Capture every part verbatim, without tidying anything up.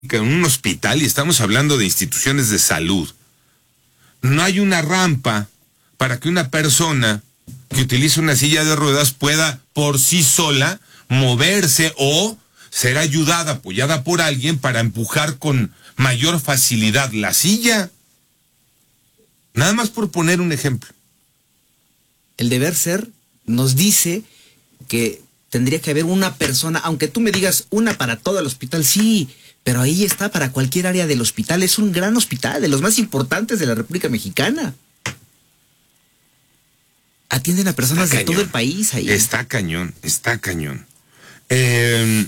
en un hospital, y estamos hablando de instituciones de salud, no hay una rampa para que una persona que utilice una silla de ruedas pueda por sí sola moverse o ser ayudada, apoyada por alguien para empujar con mayor facilidad la silla. Nada más por poner un ejemplo. El deber ser nos dice que tendría que haber una persona, aunque tú me digas una para todo el hospital, sí, pero ahí está para cualquier área del hospital. Es un gran hospital, de los más importantes de la República Mexicana. Atienden a personas de todo el país ahí. Está cañón, está cañón. Eh,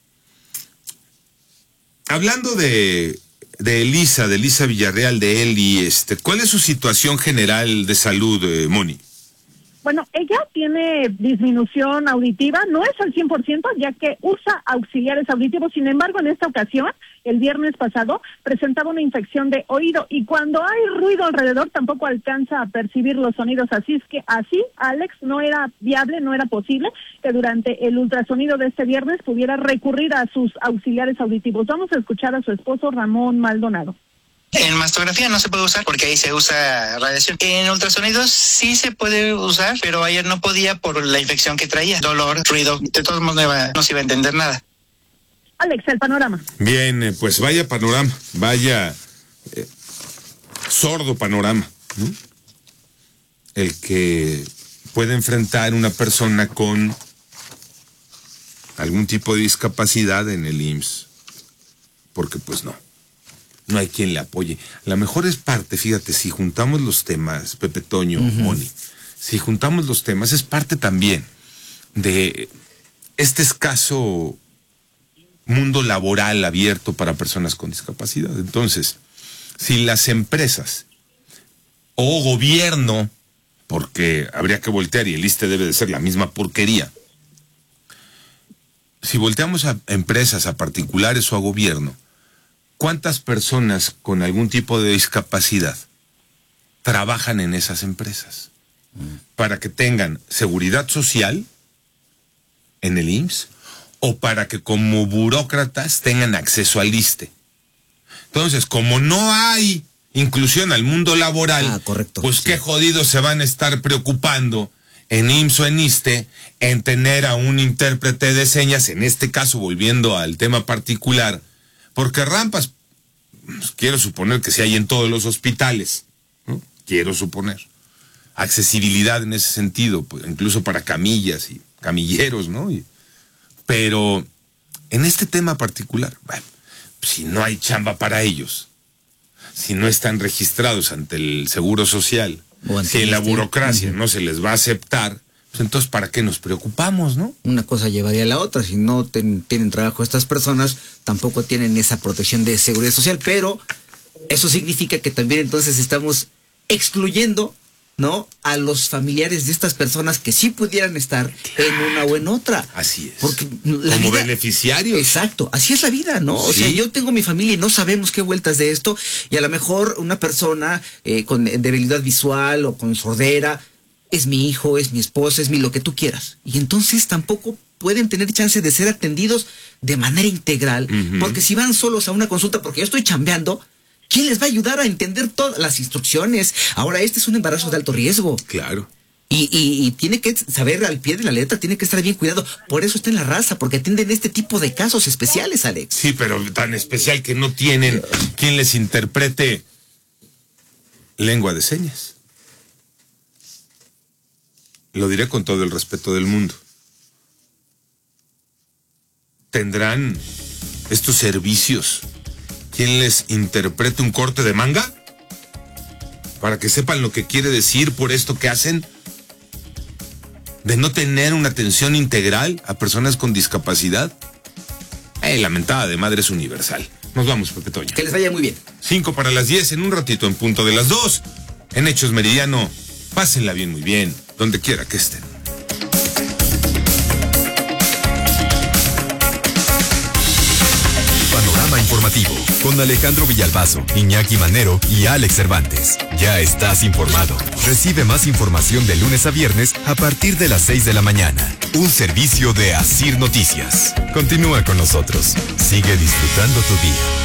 hablando de, de Elisa, de Elisa Villarreal, de Eli, este, ¿cuál es su situación general de salud, eh, Moni? Bueno, ella tiene disminución auditiva, no es al cien por ciento, ya que usa auxiliares auditivos. Sin embargo, en esta ocasión, el viernes pasado, presentaba una infección de oído y cuando hay ruido alrededor tampoco alcanza a percibir los sonidos. Así es que así, Alex, no era viable, no era posible que durante el ultrasonido de este viernes pudiera recurrir a sus auxiliares auditivos. Vamos a escuchar a su esposo Ramón Maldonado. En mastografía no se puede usar porque ahí se usa radiación. En ultrasonidos sí se puede usar, pero ayer no podía por la infección que traía. Dolor, ruido, de todos modos no, iba, no se iba a entender nada. Alex, el panorama. Bien, pues vaya panorama, vaya eh, sordo panorama, ¿no? El que puede enfrentar una persona con algún tipo de discapacidad en el I M S S, porque pues no. No hay quien le apoye. La mejor es parte, fíjate, si juntamos los temas, Pepe Toño, uh-huh. Moni, si juntamos los temas, es parte también de este escaso mundo laboral abierto para personas con discapacidad. Entonces, si las empresas o gobierno, porque habría que voltear y el I S S S T E debe de ser la misma porquería, si volteamos a empresas, a particulares o a gobierno, ¿cuántas personas con algún tipo de discapacidad trabajan en esas empresas? Mm. Para que tengan seguridad social en el I M S S o para que como burócratas tengan acceso al I S S S T E. Entonces, como no hay inclusión al mundo laboral, ah, correcto, pues sí. Qué jodidos se van a estar preocupando en I M S S S o en I S S S T E en tener a un intérprete de señas, en este caso volviendo al tema particular. Porque rampas, quiero suponer que sí hay en todos los hospitales, ¿no? Quiero suponer. Accesibilidad en ese sentido, pues, incluso para camillas y camilleros, ¿no? Y, pero en este tema particular, bueno, si no hay chamba para ellos, si no están registrados ante el Seguro Social, si en la burocracia no se les va a aceptar, pues entonces, ¿para qué nos preocupamos, no? Una cosa llevaría a la otra. Si no ten, tienen trabajo estas personas, tampoco tienen esa protección de seguridad social, pero eso significa que también entonces estamos excluyendo, ¿no?, a los familiares de estas personas que sí pudieran estar claro. en una o en otra. Así es. Porque la como vida, beneficiarios. Exacto, así es la vida, ¿no? Sí. O sea, yo tengo mi familia y no sabemos qué vueltas de esto, y a lo mejor una persona eh, con debilidad visual o con sordera, es mi hijo, es mi esposa, es mi lo que tú quieras. Y entonces tampoco pueden tener chance de ser atendidos de manera integral, uh-huh. porque si van solos a una consulta, porque yo estoy chambeando, ¿quién les va a ayudar a entender todas las instrucciones? Ahora, este es un embarazo de alto riesgo. Claro. Y, y, y tiene que saber al pie de la letra, tiene que estar bien cuidado. Por eso está en la raza, porque atienden este tipo de casos especiales, Alex. Sí, pero tan especial que no tienen quien les interprete lengua de señas. Lo diré con todo el respeto del mundo. ¿Tendrán estos servicios quien les interprete un corte de manga? Para que sepan lo que quiere decir por esto que hacen. De no tener una atención integral a personas con discapacidad. Eh, la mentada de madre es universal. Nos vamos, Pepe Toño. Que les vaya muy bien. Cinco para las diez, en un ratito en punto de las dos. En Hechos Meridiano. Pásenla bien, muy bien, donde quiera que estén. Panorama informativo. informativo con Alejandro Villalbazo, Iñaki Manero y Alex Cervantes. Ya estás informado. Recibe más información de lunes a viernes a partir de las seis de la mañana. Un servicio de Asir Noticias. Continúa con nosotros. Sigue disfrutando tu día.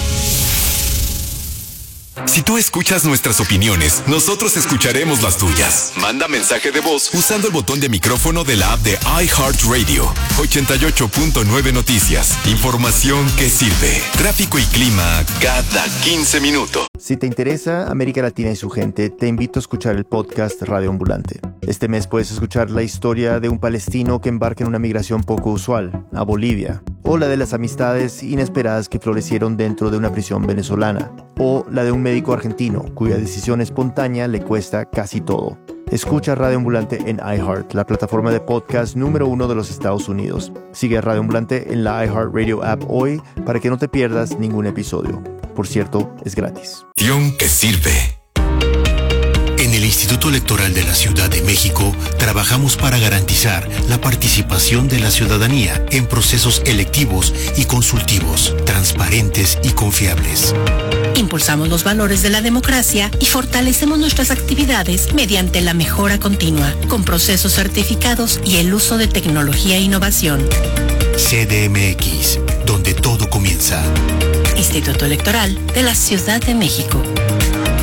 Si tú escuchas nuestras opiniones, nosotros escucharemos las tuyas. Manda mensaje de voz usando el botón de micrófono de la app de iHeartRadio. ochenta y ocho punto nueve Noticias. Información que sirve. Tráfico y clima cada quince minutos. Si te interesa América Latina y su gente, te invito a escuchar el podcast Radio Ambulante. Este mes puedes escuchar la historia de un palestino que embarca en una migración poco usual, a Bolivia, o la de las amistades inesperadas que florecieron dentro de una prisión venezolana, o la de un médico argentino cuya decisión espontánea le cuesta casi todo. Escucha Radio Ambulante en iHeart, la plataforma de podcast número uno de los Estados Unidos. Sigue a Radio Ambulante en la iHeartRadio app hoy para que no te pierdas ningún episodio. Por cierto, es gratis. Que sirve. En el Instituto Electoral de la Ciudad de México trabajamos para garantizar la participación de la ciudadanía en procesos electivos y consultivos, transparentes y confiables. Impulsamos los valores de la democracia y fortalecemos nuestras actividades mediante la mejora continua, con procesos certificados y el uso de tecnología e innovación. C D M X, donde todo comienza. Instituto Electoral de la Ciudad de México.